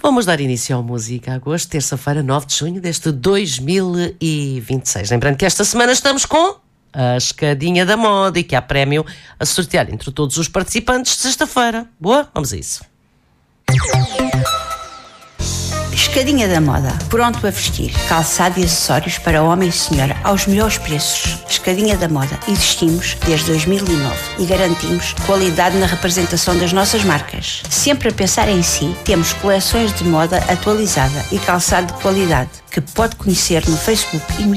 Vamos dar início ao Música a Gosto, terça-feira, 9 de junho deste 2026. Lembrando que esta semana estamos com a Escadinha da Moda e que há prémio a sortear entre todos os participantes de sexta-feira. Boa? Vamos a isso. Escadinha da Moda, pronto a vestir, calçado e acessórios para homem e senhora aos melhores preços. Escadinha da Moda, existimos desde 2009 e garantimos qualidade na representação das nossas marcas. Sempre a pensar em si, temos coleções de moda atualizada e calçado de qualidade que pode conhecer no Facebook e